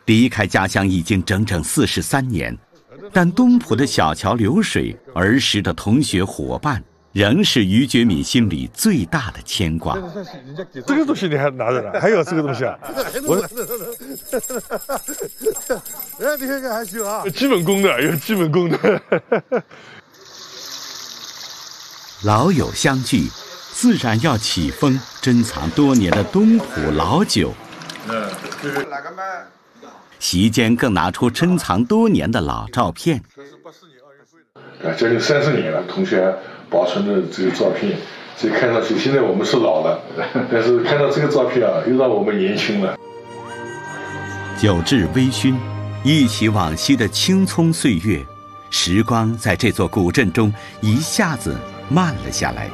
离开家乡已经整整43年，但东浦的小桥流水、儿时的同学伙伴，仍是于觉敏心里最大的牵挂。 这个东西你还拿着呢？还有这个东西啊？你看看还行啊，有基本功的，有基本功的。 老友相聚，自然要起封珍藏多年的东浦老酒。 这是哪个卖？ 席间更拿出珍藏多年的老照片。 将近30年了，同学保存的这个照片，所以看上去现在我们是老了，但是看到这个照片啊，又让我们年轻了。 酒至微醺，忆起往昔的青葱岁月，时光在这座古镇中一下子慢了下来。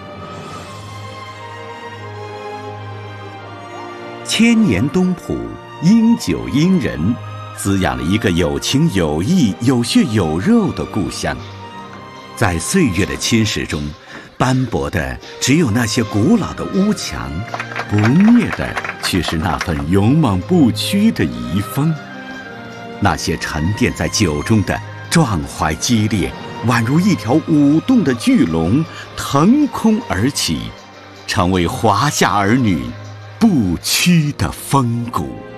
千年东浦，因酒因人，滋养了一个有情有义、有血有肉的故乡。在岁月的侵蚀中，斑驳的只有那些古老的屋墙，不灭的却是那份勇猛不屈的遗风。那些沉淀在酒中的壮怀激烈，宛如一条舞动的巨龙，腾空而起，成为华夏儿女不屈的风骨。